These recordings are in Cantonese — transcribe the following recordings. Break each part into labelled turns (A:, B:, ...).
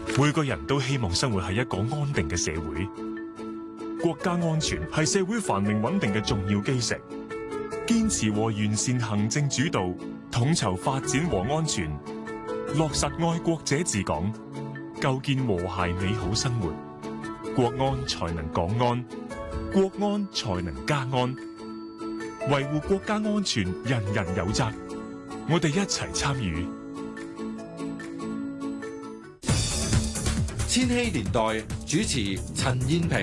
A: 每個人都希望生活喺一個安定嘅社會，國家安全係社會繁榮穩定嘅重要基石。堅持和完善行政主導，統籌發展和安全，落實愛國者治港，構建和諧美好生活，國安才能港安，國安才能家安。維護國家安全，人人有責。我哋一齊參與。
B: 千禧年代主持陳燕萍。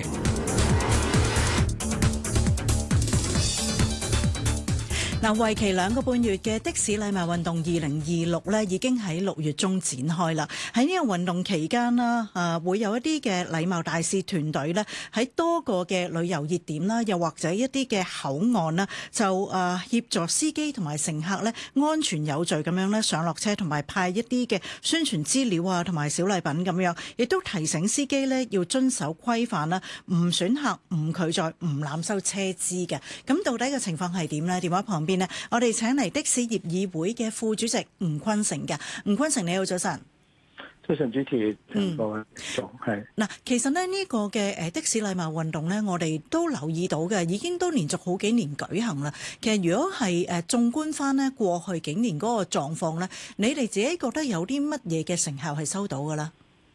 C: 嗱，為期2個半月嘅的士禮貌運動2026咧，已經喺6月中展開啦。喺呢個運動期間啦，會有一啲嘅禮貌大使團隊咧，喺多個嘅旅遊熱點啦，又或者一啲嘅口岸啦，就協助司機同埋乘客咧安全有序咁樣咧上落車，同埋派一啲嘅宣傳資料啊，同埋小禮品咁樣，亦都提醒司機咧要遵守規範啦，唔損客、唔拒載、唔濫收車資嘅。咁到底嘅情況係點呢？電話旁邊呢，我哋請嚟的士業議會嘅副主席吳坤成嘅。吳坤成，你好，早晨。
D: 早晨，主持各位係
C: 嗱，其實咧呢個嘅的士禮貌運動咧，我哋都留意到嘅，已經都連續好幾年舉行啦。其實如果係縱觀翻咧過去幾年嗰個狀況咧，你哋自己覺得有啲乜嘢嘅成效係收到㗎啦？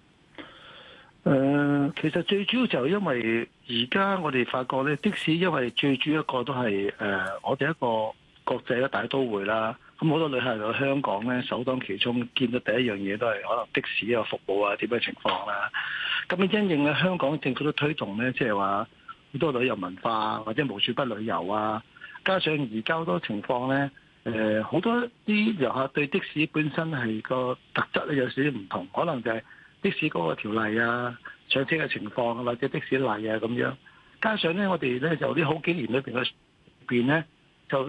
D: 其實最主要就係因為而家我哋發覺咧，的士因為最主要一個都係我哋一個國際嘅大都會啦。咁好多旅客嚟到香港咧，首當其衝見到第一樣嘢都係可能的士啊服務啊點樣情況啦。咁因應咧，香港政府都推動咧，即係話好多旅遊文化或者無處不旅遊啊。加上而家好多情況咧，好多啲遊客對的士本身係個特質咧有少少唔同，可能就係的士嗰個條例啊、上車嘅情況或者的士例啊咁樣。加上咧，我哋咧就呢好幾年裏邊咧就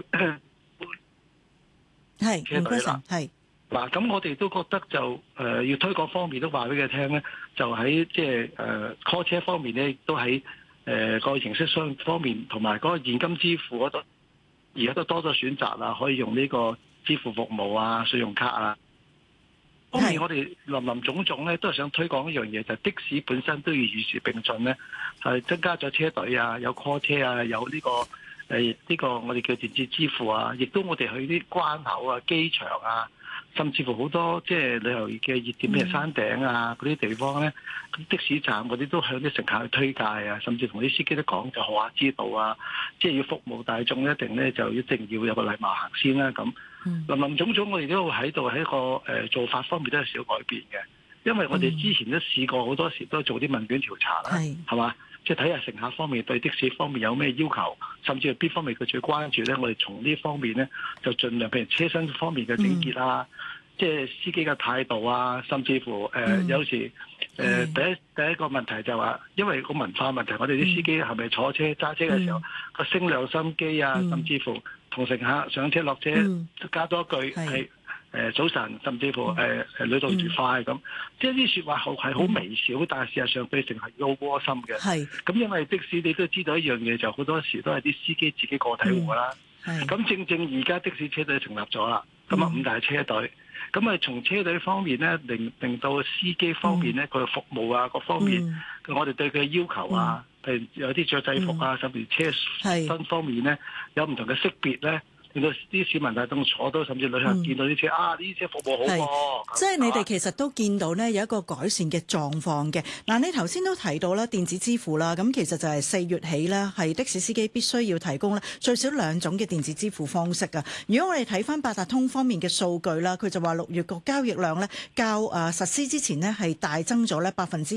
C: 係吳坤成係
D: 嗱，咁我哋都覺得就要推廣方面都話俾佢聽咧，就喺即係call 車方面咧，都喺個形式上方面同埋嗰個現金支付嗰度，而家都多咗選擇啦，可以用呢個支付服務啊、信用卡啊。方面我哋林總總咧都係想推廣一樣嘢，就係的士本身都要與時並進咧，係增加咗車隊啊，有 call 車啊，有呢個我哋叫電子支付啊，亦都我哋去啲關口啊、機場啊，甚至乎好多即係旅遊嘅熱點，譬如山頂啊嗰啲地方咧，的士站嗰啲都向啲乘客去推介啊，甚至同啲司機都講就學下知道啊，即係要服務大眾一定咧就一定要有個禮貌行先啦咁。林總總我哋都喺度喺個做法方面都有少改變嘅，因為我哋之前都試過好多時都做啲問卷調查啦，係嘛？即係睇下乘客方面對的士方面有咩要求，甚至係邊方面佢最關注咧，我哋從呢方面咧就盡量，譬如車身方面嘅整潔啊，即係司機嘅態度啊，甚至乎有時第一個問題就係話，因為個文化問題，我哋啲司機係咪坐車揸車嘅時候個聲量心機啊，甚至乎同乘客上車落車加多一句係早晨，甚至乎旅途愉快咁，即係啲説話係好微小，但係事實上對乘客好窩心嘅。咁因為的士你都知道一樣嘢，就好多時都係啲司機自己個體戶啦。咁正而家的士車隊成立咗啦，咁啊5大車隊，咁啊從車隊方面咧，令到司機方面咧，佢嘅服務啊各方面，我哋對佢嘅要求啊，譬如有啲着制服啊，甚至車身方面咧，有唔同嘅識別咧。令到啲市民大眾坐到，甚至旅客見到啲車呢啲車服務好喎。
C: 即係你哋其實都見到呢有一個改善嘅狀況嘅。嗱，你頭先都提到啦，電子支付啦，咁其實就係4月起呢，係的士司機必須要提供咧最少2種嘅電子支付方式啊。如果我哋睇翻八達通方面嘅數據啦，佢就話6月個交易量呢，較實施之前呢係大增咗咧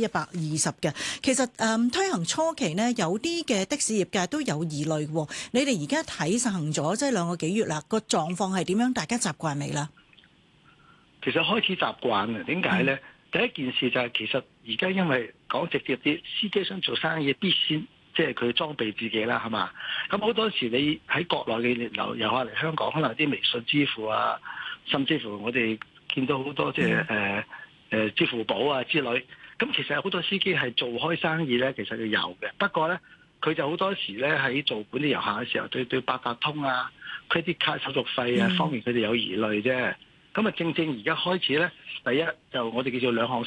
C: 120%嘅。其實推行初期呢，有啲嘅的士業界都有疑慮喎。你哋而家睇實行咗即係2個幾月啦，個狀況係點樣？大家習慣未啦？
D: 其實開始習慣啦。點解咧？第一件事就係其實而家因為講直接啲，司機想做生意必先即係佢裝備自己啦，係嘛？咁好多時你喺國內嘅遊客嚟香港，可能啲微信支付啊，甚至乎我哋見到好多即係支付寶啊之類。咁其實有好多司機係做開生意咧，其實要有嘅。不過咧，佢就好多時咧喺做本地遊客嘅時候，對八達通啊、credit card 手續費啊方面，佢哋有疑慮啫。咁啊，正而家開始咧，第一就我哋叫做2項